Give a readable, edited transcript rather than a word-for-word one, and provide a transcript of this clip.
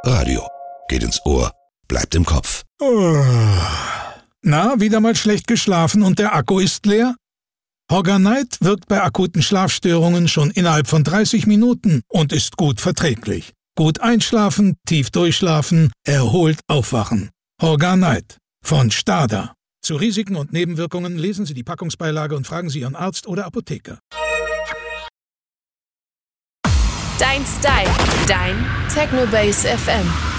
Radio. Geht ins Ohr, bleibt im Kopf. Na, wieder mal schlecht geschlafen und der Akku ist leer? Horganite wirkt bei akuten Schlafstörungen schon innerhalb von 30 Minuten und ist gut verträglich. Gut einschlafen, tief durchschlafen, erholt aufwachen. Horganite von Stada. Zu Risiken und Nebenwirkungen lesen Sie die Packungsbeilage und fragen Sie Ihren Arzt oder Apotheker. Dein Style, dein Technobase FM.